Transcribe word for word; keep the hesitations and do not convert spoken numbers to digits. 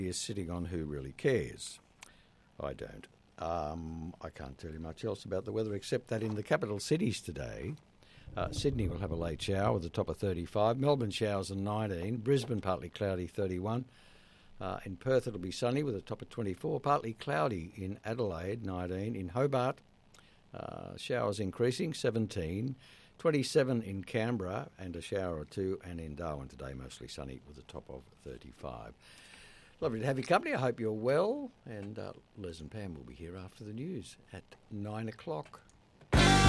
is sitting on Who Really Cares. I don't. Um, I can't tell you much else about the weather except that in the capital cities today, uh, Sydney will have a late shower with a top of thirty-five, Melbourne showers and nineteen, Brisbane partly cloudy thirty-one, uh, in Perth it'll be sunny with a top of twenty-four, partly cloudy in Adelaide nineteen, in Hobart uh, showers increasing seventeen, twenty-seven in Canberra and a shower or two, and in Darwin today mostly sunny with a top of thirty-five. Lovely to have your company. I hope you're well, and uh, Les and Pam will be here after the news at nine o'clock.